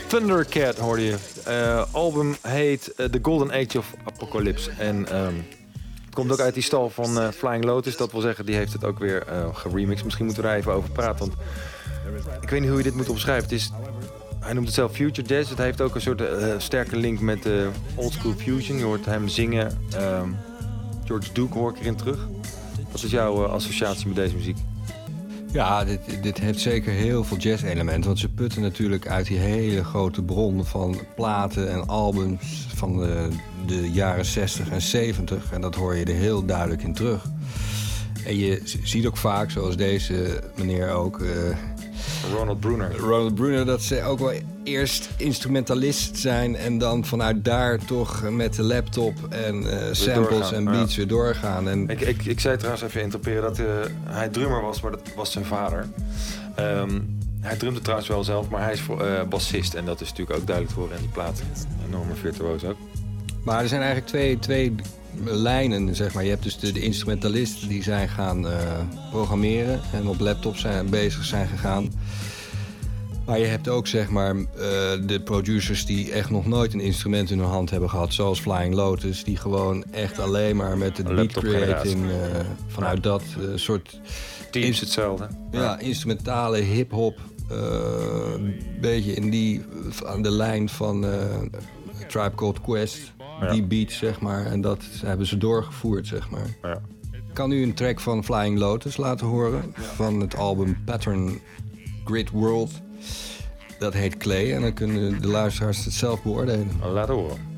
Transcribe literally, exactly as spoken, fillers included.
Thundercat hoorde je. Uh, album heet uh, The Golden Age of Apocalypse. En um, het komt ook uit die stal van uh, Flying Lotus. Dat wil zeggen, die heeft het ook weer uh, geremixed. Misschien moeten we daar even over praten. Want ik weet niet hoe je dit moet omschrijven. Het is, hij noemt het zelf Future Jazz. Het heeft ook een soort uh, sterke link met uh, Old School Fusion. Je hoort hem zingen. Uh, George Duke hoor ik erin terug. Wat is jouw uh, associatie met deze muziek? Ja, dit, dit heeft zeker heel veel jazz-elementen. Want ze putten natuurlijk uit die hele grote bron van platen en albums van de, de jaren zestig en zeventig. En dat hoor je er heel duidelijk in terug. En je ziet ook vaak, zoals deze meneer ook... Uh, Ronald Bruner. Ronald Bruner, dat ze ook wel eerst instrumentalist zijn... en dan vanuit daar toch met de laptop en uh, samples doorgaan, en beats ja. weer doorgaan. En... Ik, ik, ik zei trouwens even interpreteren dat uh, hij drummer was, maar dat was zijn vader. Um, hij drumde trouwens wel zelf, maar hij is voor, uh, bassist. En dat is natuurlijk ook duidelijk te horen in die plaat. Een enorme virtuoos ook. Maar er zijn eigenlijk twee, twee lijnen, zeg maar. Je hebt dus de, de instrumentalisten die zijn gaan uh, programmeren... en op laptop zijn bezig zijn gegaan... Maar je hebt ook zeg maar uh, de producers die echt nog nooit een instrument in hun hand hebben gehad. Zoals Flying Lotus, die gewoon echt alleen maar met het beat creating uh, vanuit ja. dat uh, soort... Teams in, hetzelfde. Ja, ja, instrumentale hip-hop. Uh, een beetje in die, aan de lijn van uh, Tribe Called Quest. Ja. Die beat zeg maar. En dat hebben ze doorgevoerd zeg maar. Ja. Ik kan u een track van Flying Lotus laten horen. Ja. Van het album Pattern Grid World. Dat heet Clay en dan kunnen de luisteraars het zelf beoordelen. Laat horen.